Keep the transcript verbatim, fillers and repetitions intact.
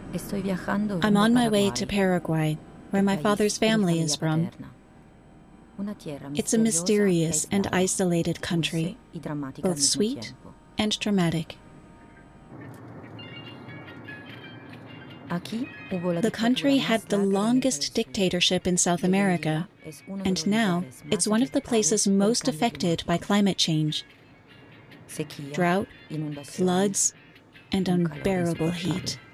I'm on my way to Paraguay, where my father's family is from. It's a mysterious and isolated country, both sweet and dramatic. The country had the longest dictatorship in South America, and now it's one of the places most affected by climate change. Drought, floods, and unbearable heat.